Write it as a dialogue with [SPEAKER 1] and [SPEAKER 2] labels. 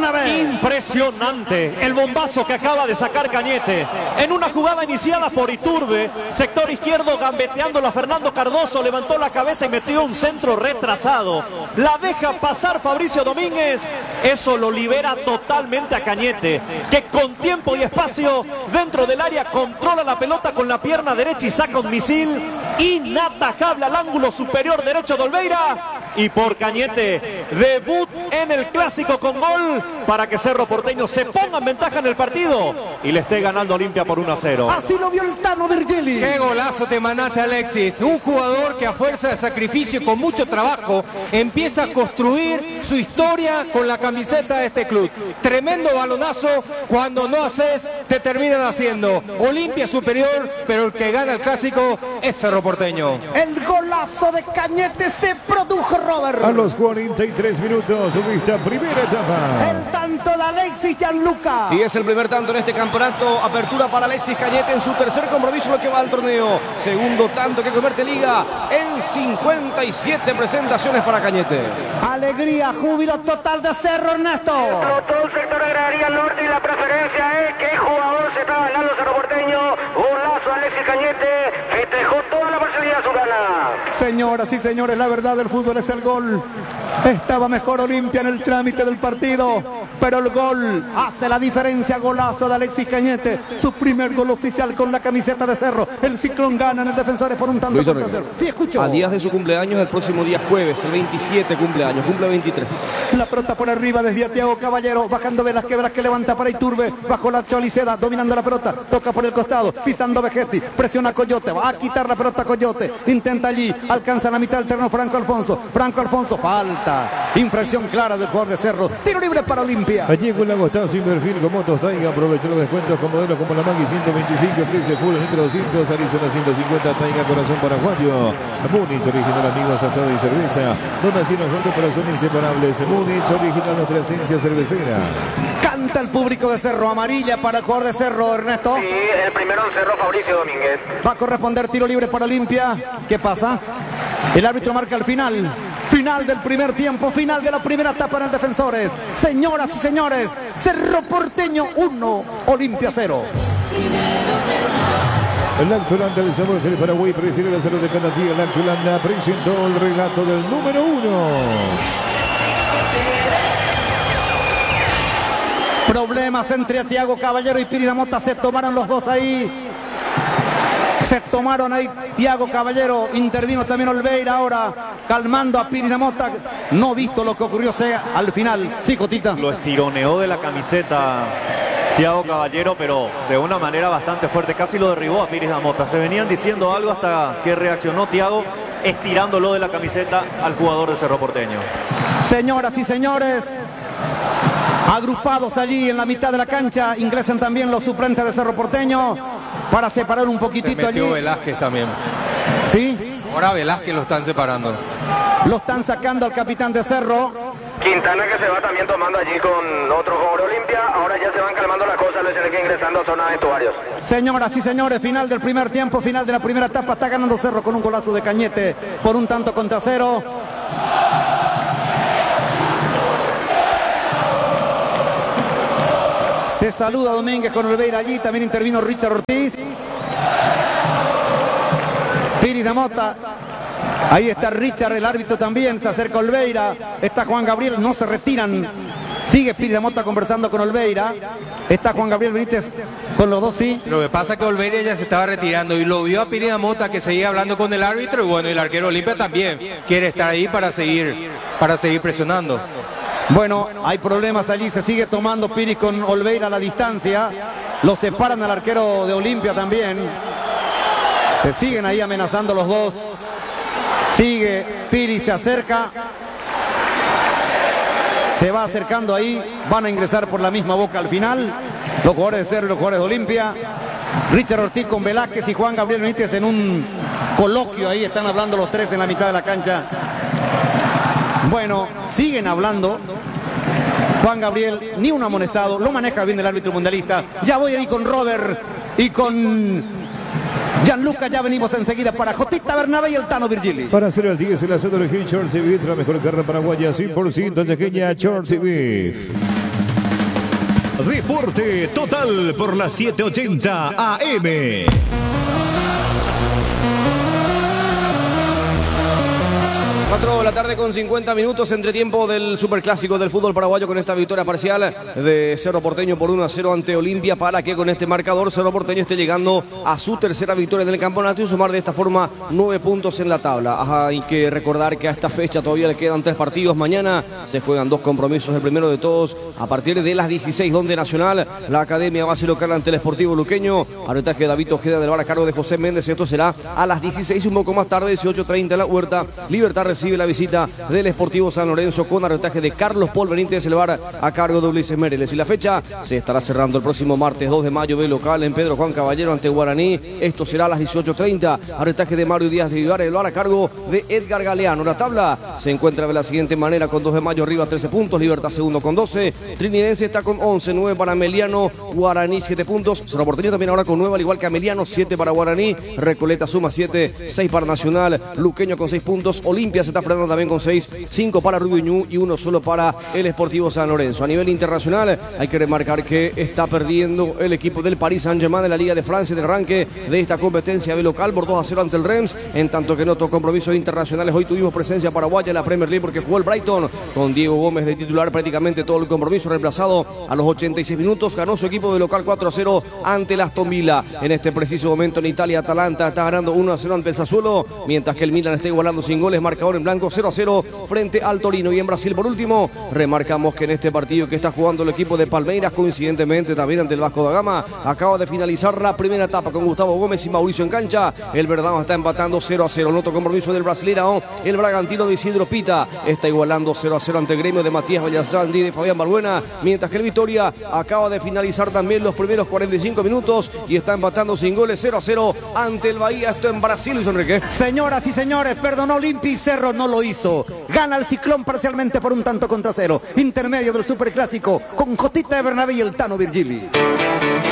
[SPEAKER 1] Bernabé.
[SPEAKER 2] Impresionante el bombazo que acaba de sacar Cañete. En una jugada iniciada por Iturbe, sector izquierdo gambeteándolo a Fernando Cardoso, levantó la cabeza y metió un centro retrasado. La deja pasar Fabricio Domínguez. Eso lo libera totalmente a Cañete, que con tiempo y espacio dentro del área controla la pelota con la pierna derecha y saca un misil inatajable al ángulo superior derecho de Olveira. Y por Cañete, debut en el clásico con gol para que Cerro Porteño se ponga en ventaja en el partido y le esté ganando Olimpia por 1-0.
[SPEAKER 1] Así lo vio el Tano Virgili.
[SPEAKER 3] Qué golazo te mandaste, Alexis. Un jugador que a fuerza de sacrificio y con mucho trabajo empieza a construir su historia con la camiseta de este club. Tremendo balonazo. Cuando no haces, te terminan haciendo. Olimpia superior, pero el que gana el clásico es Cerro Porteño.
[SPEAKER 1] El golazo de Cañete se produjo, Robert.
[SPEAKER 4] A los 43 minutos de esta primera etapa.
[SPEAKER 1] El tanto de Alexis Gianluca.
[SPEAKER 5] Y es el primer tanto en este campeonato. Apertura para Alexis Cañete en su tercer compromiso lo que va al torneo. Segundo tanto que convierte Liga en 57 presentaciones para Cañete.
[SPEAKER 1] Alegría, júbilo total de Cerro, Ernesto.
[SPEAKER 6] Todo el sector agraria norte y la preferencia es que jugador se está ganando Cerro Porteño. Golazo Alexis Cañete. Festejó toda la parcialidad sudana.
[SPEAKER 1] Señoras y señores, la verdad del fútbol es el gol. Estaba mejor Olimpia en el trámite del partido, pero el gol hace la diferencia. Golazo de Alexis Cañete, su primer gol oficial con la camiseta de Cerro. El Ciclón gana en el Defensores por un tanto contra cero. Sí, escucho.
[SPEAKER 5] A días de su cumpleaños, el próximo día jueves, el 27 cumpleaños, cumple 23.
[SPEAKER 1] La pelota por arriba, desvía Thiago Caballero, bajando Velázquez que levanta para Iturbe, bajo la Choliceda, dominando la pelota, toca por el costado, pisando Vegetti, presiona a Coyote, va a quitar la pelota a Coyote, intenta allí, alcanza la mitad del terreno Franco Alfonso, falta. Infracción clara del jugador de Cerro. Tiro libre para Olimpia.
[SPEAKER 4] Allí con la Gustavo sin perfil con Motos Taiga. Aprovechó los descuentos con modelos como la Maggi 125, Prece Full, Nitro 200, Arizona 150, Taiga Corazón Paraguayo. Múnich, original amigos, asado y cerveza. Donaciones juntos pero son inseparables. Múnich, original nuestra esencia cervecera.
[SPEAKER 1] Canta el público de Cerro. Amarilla para el jugador de Cerro, Ernesto.
[SPEAKER 6] Sí, el primero en Cerro, Fabricio Domínguez.
[SPEAKER 1] Va a corresponder tiro libre para Olimpia. ¿Qué pasa? El árbitro marca el final. Final del primer tiempo, final de la primera etapa en el Defensores. Señoras y señores, Cerro Porteño 1, Olimpia 0.
[SPEAKER 4] El Actulanda del sabor del Paraguay prefiere la salud de cada día. El Actulanda presentó el relato del número 1.
[SPEAKER 1] Problemas entre Thiago Caballero y Piri Damota. Se tomaron los dos ahí. Se tomaron ahí Thiago Caballero, intervino también Olveira ahora, calmando a Piri Damota. No visto lo que ocurrió al final. Sí, Cotita.
[SPEAKER 2] Lo estironeó de la camiseta Thiago Caballero, pero de una manera bastante fuerte. Casi lo derribó a Piri Damota. Se venían diciendo algo hasta que reaccionó Thiago, estirándolo de la camiseta al jugador de Cerro Porteño.
[SPEAKER 1] Señoras y señores, agrupados allí en la mitad de la cancha, ingresan también los suplentes de Cerro Porteño para separar un poquitito.
[SPEAKER 3] Se metió
[SPEAKER 1] allí.
[SPEAKER 3] Velázquez también.
[SPEAKER 1] ¿Sí?
[SPEAKER 3] Ahora Velázquez lo están separando.
[SPEAKER 1] Lo están sacando al capitán de Cerro.
[SPEAKER 6] Quintana que se va también tomando allí con otro jugador Olimpia. Ahora ya se van calmando las cosas, les tienen que ingresando a zona de vestuarios.
[SPEAKER 1] Señoras y señores, final del primer tiempo, final de la primera etapa. Está ganando Cerro con un golazo de Cañete por un tanto contra cero. Se saluda Domínguez con Olveira allí. También intervino Richard Ortiz. Piri Damota. Ahí está Richard, el árbitro también. Se acerca Olveira. Está Juan Gabriel. No se retiran. Sigue Piri Damota conversando con Olveira. Está Juan Gabriel Benítez con los dos, sí.
[SPEAKER 3] Lo que pasa es que Olveira ya se estaba retirando y lo vio a Piri Damota que seguía hablando con el árbitro. Y bueno, el arquero Olimpia también quiere estar ahí para seguir presionando.
[SPEAKER 1] Bueno, hay problemas allí, se sigue tomando Piri con Olveira a la distancia. Lo separan al arquero de Olimpia también. Se siguen ahí amenazando los dos. Sigue, Piri se acerca. Se va acercando ahí. Van a ingresar por la misma boca al final. Los jugadores de Cerro y los jugadores de Olimpia. Richard Ortiz con Velázquez y Juan Gabriel Benítez en un coloquio ahí. Están hablando los tres en la mitad de la cancha. Bueno, siguen hablando. Juan Gabriel, ni un amonestado, lo maneja bien el árbitro mundialista. Ya voy ahí con Robert y con Gianluca, ya venimos enseguida para Jotita Bernabé y el Tano Virgili.
[SPEAKER 4] Para hacer el 10, el asado de Shorts y Beef, la mejor carne paraguaya 100% chequeña Shorts y Beef. Deporte Total por las 7:80 AM.
[SPEAKER 5] 4 de la tarde con 50 minutos, entretiempo del superclásico del fútbol paraguayo con esta victoria parcial de Cerro Porteño por 1-0 ante Olimpia, para que con este marcador Cerro Porteño esté llegando a su tercera victoria en el campeonato y sumar de esta forma 9 puntos en la tabla. Hay que recordar que a esta fecha todavía le quedan 3 partidos. Mañana se juegan 2 compromisos, el primero de todos a partir de las 16, donde Nacional, la academia base local ante el Sportivo Luqueño, arbitraje de David Ojeda del VAR a cargo de José Méndez. Esto será a las 16, un poco más tarde, 18:30 en la Huerta. Libertad recibe la visita del Sportivo San Lorenzo con arbitraje de Carlos Paul Benítez, el VAR a cargo de Ulises Méreles. Y la fecha se estará cerrando el próximo martes 2 de mayo de local en Pedro Juan Caballero ante Guaraní. Esto será a las 18:30. Arbitraje de Mario Díaz de Vivar, el VAR a cargo de Edgar Galeano. La tabla se encuentra de la siguiente manera: con 2 de mayo arriba 13 puntos, Libertad segundo con 12, Trinidense está con 11, 9 para Ameliano, Guaraní 7 puntos, Cerro Porteño también ahora con 9 al igual que Ameliano, 7 para Guaraní, Recoleta suma 7, 6 para Nacional, Luqueño con 6 puntos, Olimpia se está frenando también con 6, 5 para Rubio Ñu y 1 solo para el Sportivo San Lorenzo. A nivel internacional hay que remarcar que está perdiendo el equipo del Paris Saint-Germain de la Liga de Francia de arranque de esta competencia de local por 2-0 ante el Reims, en tanto que en otros compromisos internacionales hoy tuvimos presencia paraguaya en la Premier League porque jugó el Brighton con Diego Gómez de titular prácticamente todo el compromiso, reemplazado a los 86 minutos, ganó su equipo de local 4-0 ante el Aston Villa. En este preciso momento en Italia, Atalanta está ganando 1-0 ante el Sassuolo, mientras que el Milan está igualando sin goles, marcador en blanco 0-0 frente al Torino. Y en Brasil, por último, remarcamos que en este partido que está jugando el equipo de Palmeiras, coincidentemente también ante el Vasco da Gama, acaba de finalizar la primera etapa con Gustavo Gómez y Mauricio en cancha. El Verdão está empatando 0-0. En otro compromiso del Brasileirão, el Bragantino de Isidro Pita está igualando 0-0 ante el Gremio de Matías Vallazandi y de Fabián Balbuena, mientras que el Vitória acaba de finalizar también los primeros 45 minutos y está empatando sin goles 0-0 ante el Bahía. Esto en Brasil, Luis Enrique.
[SPEAKER 1] Señoras y señores, perdonó Olimpia y Cerro no lo hizo. Gana el Ciclón parcialmente por 1-0. Intermedio del superclásico con Jotita de Bernabé y el Tano Virgili.